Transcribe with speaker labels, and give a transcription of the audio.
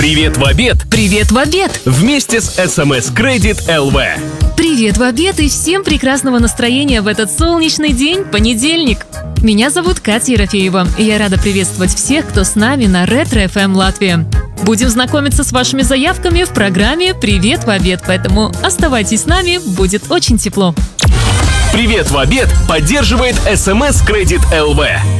Speaker 1: Привет в обед!
Speaker 2: Привет в обед!
Speaker 1: Вместе с SMS Credit LV.
Speaker 2: Привет в обед и всем прекрасного настроения в этот солнечный день, понедельник! Меня зовут Катя Ерофеева, и я рада приветствовать всех, кто с нами на Ретро FM Латвия. Будем знакомиться с вашими заявками в программе «Привет в обед», поэтому оставайтесь с нами, будет очень тепло.
Speaker 1: Привет в обед поддерживает SMS Credit LV.